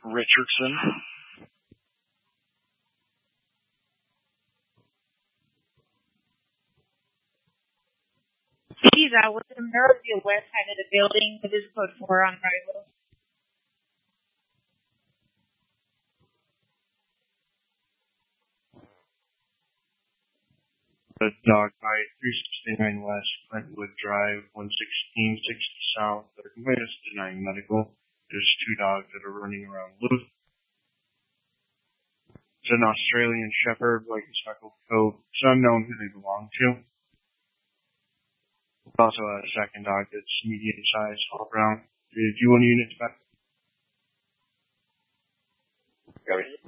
Richardson. He's out with the Merrillville West side of the building. It is code 4 on arrival. The dog bite, 369 West, Brentwood Drive, 11660 South. They're complainants denying medical. There's 2 dogs that are running around loose. It's an Australian Shepherd, white and speckled coat. It's unknown who they belong to. Also a second dog that's medium-sized, all brown. Do you want units back?